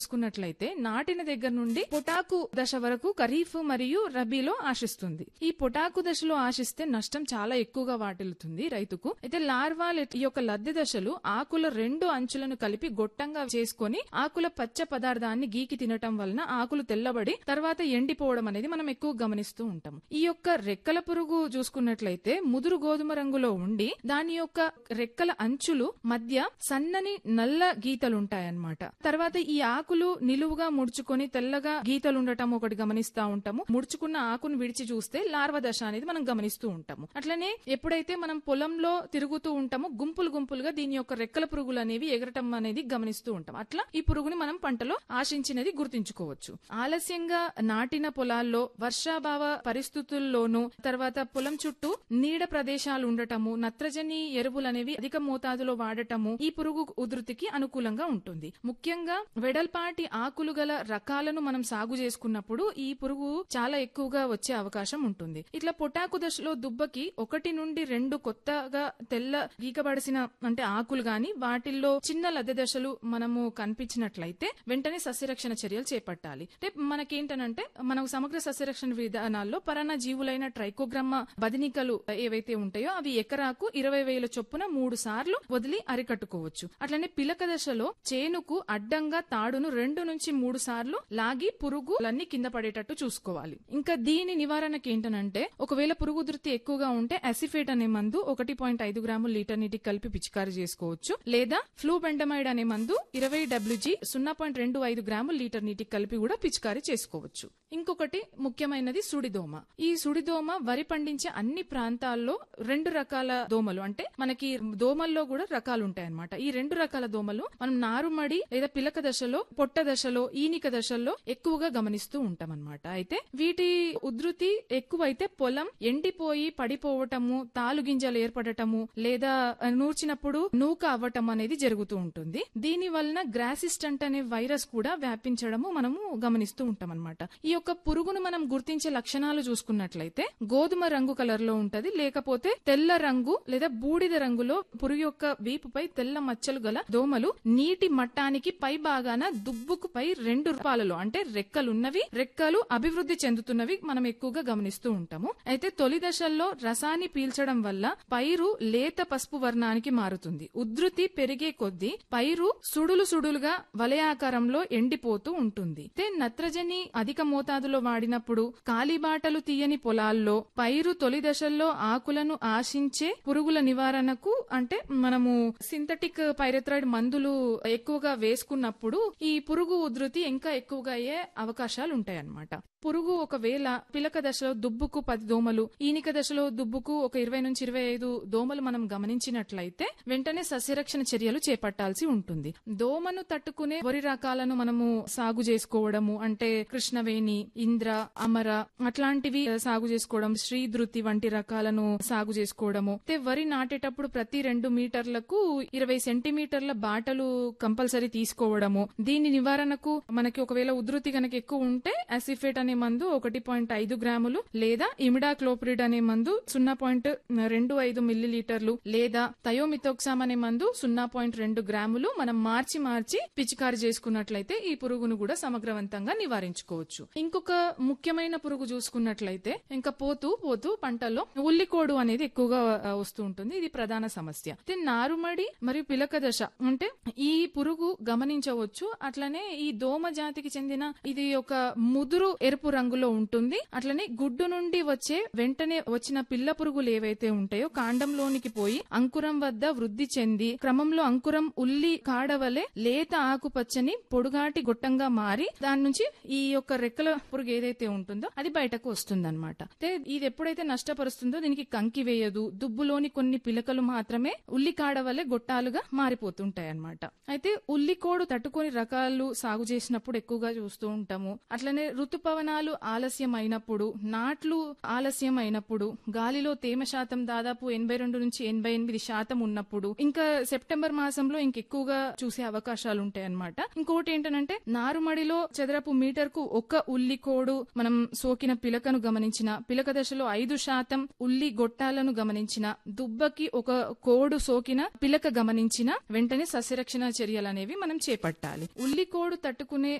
చూసుకున్నట్లయితే నాటిన దగ్గర నుండి పొటాకు దశ వరకు ఖరీఫ్ మరియు రబీలో ఆశిస్తుంది. ఈ పొటాకు దశలో ఆశిస్తే నష్టం చాలా ఎక్కువగా వాటిల్లుతుంది రైతుకు. అయితే లార్వాల్ ఈ యొక్క లద్దె దశలు ఆకుల రెండు అంచులను కలిపి గొట్టంగా చేసుకొని ఆకుల పచ్చ పదార్థాన్ని గీకి తినటం వలన ఆకులు తెల్లబడి తర్వాత ఎండిపోవడం అనేది మనం ఎక్కువ గమనిస్తూ ఉంటాం. ఈ యొక్క రెక్కల పురుగు చూసుకున్నట్లయితే ముదురు గోధుమ రంగులో ఉండి దాని యొక్క రెక్కల అంచులు మధ్య సన్నని నల్ల గీతలుంటాయన్నమాట. తర్వాత ఈ ఆకులు నిలువుగా ముడుచుకొని తెల్లగా గీతలుండటం ఒకటి గమనిస్తా ఉంటాము. ముడుచుకున్న ఆకును విడిచి చూస్తే లార్వ దశ అనేది మనం గమనిస్తూ ఉంటాము. అట్లనే ఎప్పుడైతే మనం పొలంలో తిరుగుతూ ఉంటామో గుంపులు గుంపులుగా దీని యొక్క రెక్కల పురుగులు అనేవి ఎగరటం అనేది గమనిస్తూ ఉంటాం. అట్లా ఈ పురుగుని మనం పంటలో ఆశించినది గుర్తించుకోవచ్చు. ఆలస్యంగా నాటిన పొలాల్లో వర్షాభావ పరిస్థితుల్లోనూ తర్వాత పొలం చుట్టూ నీడ ప్రదేశాలు ఉండటము, నత్రజని ఎరువులు అనేవి అధిక మోతాదులో వాడటము ఈ పురుగు ఉధృతికి అనుకూలంగా ఉంటుంది. ముఖ్యంగా వెడల్పాటి ఆకులు గల రకాలను మనం సాగు చేసుకున్నప్పుడు ఈ పురుగు చాలా ఎక్కువగా వచ్చే అవకాశం ఉంటుంది. ఇట్లా పొటాకు దశలో దుబ్బకి 1 నుండి 2 కొత్తగా తెల్ల గీకబడిసిన అంటే ఆకులు గాని వాటిల్లో చిన్న లద్దె దశలు మనము కనిపించినట్లయితే వెంటనే సస్యరక్షణ చర్యలు చేపట్టాలి. అంటే మనకేంటనంటే మనకు సమగ్ర సస్యరక్షణ విధానాల్లో పరాన్న జీవులైన ట్రైకోగ్రామా బదినికలు ఏవైతే ఉంటాయో అవి ఎకరాకు 20,000 చొప్పున 3 సార్లు వదిలి అరికట్టుకోవచ్చు. అట్లనే పిలక దశలో చేనుకు అడ్డంగా తాడును 2 నుంచి 3 సార్లు లాగి పురుగులన్నీ కింద పడేటట్టు చూసుకోవాలి. ఇంకా దీని నివారణకి ఏంటనంటే ఒకవేళ పురుగు ఉధృతి ఎక్కువగా ఉంటే అసిఫేట్ అనే మందు 1.5 గ్రాములు లీటర్ నీటికి కలిపి పిచికారీ చేసుకోవచ్చు. లేదా ఫ్లూబెండమైడ్ అనే మందు 20 WG 0.25 గ్రాములు లీటర్ నీటికి కలిపి కూడా పిచికారీ చేసుకోవచ్చు. ఇంకొకటి ముఖ్యమైనది సుడిదోమ. ఈ సుడిదోమ వరి పండించే అన్ని ప్రాంతాల్లో 2 రకాల దోమలు అంటే మనకి దోమల్లో కూడా రకాలు ఉంటాయన్నమాట. ఈ 2 రకాల దోమలు మనం నారుమడి లేదా పిలక దశలో, పొట్ట దశలో, ఈనిక దశల్లో ఎక్కువగా గమనిస్తూ ఉంటాం అన్నమాట. అయితే వీటి ఉధృతి ఎక్కువైతే పొలం ఎండిపోయి పడిపోవటము, తాలు గింజలు ఏర్పడటము లేదా నూర్చినప్పుడు నూక అవ్వటం అనేది జరుగుతూ ఉంటుంది. దీని వలన గ్రాసిస్టెంట్ అనే వైరస్ కూడా వ్యాపించడము మనము గమనిస్తూ ఉంటాం అన్నమాట. ఈ యొక్క పురుగును మనం గుర్తించే లక్షణాలు చూసుకున్నట్లయితే గోధుమ రంగు కలర్ లో ఉంటది, లేకపోతే తెల్ల రంగు లేదా బూడిద రంగులో పురుగు యొక్క వీపుపై తెల్ల మచ్చలు గల దోమలు నీటి మట్టానికి పై భాగాన దుబ్బుకు పై 2 రూపాలలో అంటే రెక్కలున్నవి, రెక్కలు అభివృద్ధి చెందుతున్నవి మనం ఎక్కువగా గమనిస్తూ ఉంటాము. అయితే తొలి దశల్లో రసాన్ని పీల్చడం వల్ల పైరు లేత పసుపు వర్ణానికి మారుతుంది. ఉధృతి పెరిగే కొద్దీ పైరు సుడులుగా వలయాకారంలో ఎండిపోతూ ఉంటుంది. అయితే నత్రజని అధిక మోతాదులో వాడినప్పుడు కాలిబాటలు తీయని పొలాల్లో పైరు తొలి దశల్లో ఆకులను ఆశించే పురుగుల నివారణకు అంటే మనము సింథటిక్ పైరెథ్రాయిడ్ మందులు ఎక్కువగా వేసుకున్నప్పుడు ఈ పురుగు ఉధృతి ఇంకా ఎక్కువగా అయ్యే అవకాశాలు ఉంటాయన్నమాట. పురుగు ఒకవేళ పిలక దశలో దుబ్బుకు 10 దోమలు, ఈనిక దశలో దుబ్బుకు ఒక 20 నుంచి 25 దోమలు మనం గమనించినట్లయితే వెంటనే సస్యరక్షణ చర్యలు చేపట్టాల్సి ఉంటుంది. దోమను తట్టుకునే వరి రకాలను మనము సాగు చేసుకోవడము అంటే కృష్ణవేణి, ఇంద్ర, అమర అట్లాంటివి సాగు చేసుకోవడం, శ్రీధృతి వంటి రకాలను సాగు చేసుకోవడము. వరి నాటేటప్పుడు ప్రతి 2 మీటర్లకు 20 సెంటీమీటర్ల బాటలు కంపల్సరీ తీసుకోవడము. దీని నివారణకు మనకి ఒకవేళ ఉధృతి గనక ఎక్కువ ఉంటే అసిఫేట్ అనే మందు 1.5 గ్రాములు లేదా ఇమిడాక్లోప్రిడ్ అనే మందు 0.25 మిల్లీలీటర్లు లేదా థయోమిథోక్సామ్ అనే మందు 0.2 గ్రాములు మనం మార్చి పిచికారి చేసుకున్నట్లయితే ఈ పురుగును కూడా సమగ్రవంతంగా నివారించుకోవచ్చు. ఇంకొక ముఖ్యమైన పురుగు చూసుకున్నట్లయితే ఇంకా పోతూ పంటల్లో ఉల్లికోడు అనేది ఎక్కువగా వస్తూ ఉంటుంది. ఇది ప్రధాన సమస్య. నారుమడి మరియు పిలక దశ అంటే ఈ పురుగు గమనించవచ్చు. అట్లనే ఈ దోమ జాతికి చెందిన ఇది ఒక ముదురు ఎరుపు రంగులో ఉంటుంది. అట్లనే గుడ్డు నుండి వెంటనే వచ్చిన పిల్ల పురుగులు ఏవైతే ఉంటాయో కాండంలోనికి పోయి అంకురం వద్ద వృద్ధి చెంది క్రమంలో అంకురం ఉల్లి కాడవలే లేత ఆకుపచ్చని పొడుగాటి గొట్టంగా మారి దాని నుంచి ఈ యొక్క రెక్కల పురుగు ఏదైతే ఉంటుందో అది బయటకు వస్తుందన్నమాట. ఇది ఎప్పుడైతే నష్టపరుస్తుందో దీనికి కంకి వేయదు. దుబ్బులోని కొన్ని పిలకలు మాత్రమే ఉల్లి కాడవలే గొట్టాలుగా మారిపోతుంటాయి అన్నమాట. అయితే ఉల్లికోడు తట్టుకొని రకాలు సాగు చేసినప్పుడు ఎక్కువగా చూస్తూ ఉంటాము. అట్లనే ఋతుపవనాలు ఆలస్యం అయినప్పుడు, నాట్లు ఆలస్యం అయినప్పుడు, గాలిలో తేమ శాతం దాదాపు 82 నుంచి 88% ఉన్నప్పుడు, ఇంకా సెప్టెంబర్ మాసంలో ఇంకెక్కువగా చూసే అవకాశాలు ఉంటాయన్నమాట. ఇంకోటి ఏంటంటే నారుమడిలో చదరపు మీటర్కు 1 ఉల్లికోడు మనం సోకిన పిలకను గమనించిన, పిలక దశలో 5% ఉల్లి గొట్టాలను గమనించిన, దుబ్బకి 1 కోడు సోకిన పిలక గమనించిన వెంటనే సస్యరక్షణ చర్యలు అనేవి మనం చేపట్టాలి. ఉల్లికోడు తట్టుకునే